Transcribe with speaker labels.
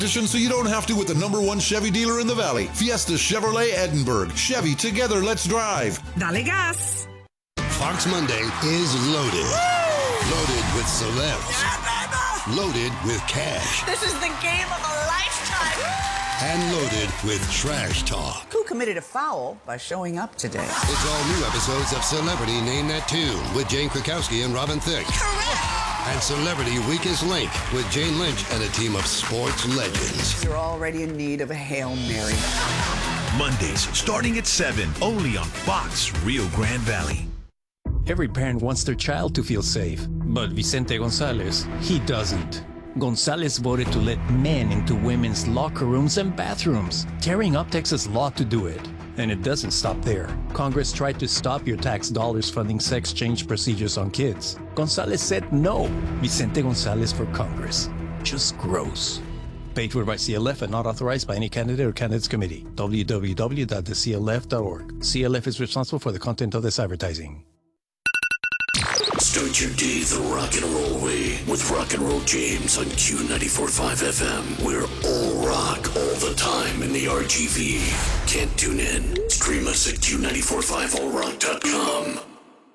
Speaker 1: So you don't have to with the #1 Chevy dealer in the Valley. Fiesta Chevrolet Edinburgh. Chevy, together, let's drive.
Speaker 2: Dale gas.
Speaker 3: Fox Monday is loaded. Woo! Loaded with celebs.
Speaker 2: Yeah, baby!
Speaker 3: Loaded with cash.
Speaker 2: This is the game of a lifetime.
Speaker 3: And loaded with trash talk.
Speaker 2: Who committed a foul by showing up today?
Speaker 3: It's all new episodes of Celebrity Name That Tune with Jane Krakowski and Robin Thicke.
Speaker 2: Correct!
Speaker 3: And Celebrity Weakest Link with Jane Lynch and a team of sports legends.
Speaker 2: You're already in need of a Hail Mary.
Speaker 4: Mondays starting at 7, only on Fox Rio Grande Valley.
Speaker 5: Every parent wants their child to feel safe, but Vicente Gonzalez, he doesn't. Gonzalez voted to let men into women's locker rooms and bathrooms, tearing up Texas law to do it. And it doesn't stop there. Congress tried to stop your tax dollars funding sex change procedures on kids. Gonzalez said no. Vicente Gonzalez for Congress. Just gross. Paid for by CLF and not authorized by any candidate or candidates committee. www.theclf.org. CLF is responsible for the content of this advertising.
Speaker 6: Start your day the rock and roll way with Rock and Roll James on Q94.5 FM. We're all rock all the time in the RGV. Can't tune in? Stream us at Q945allrock.com.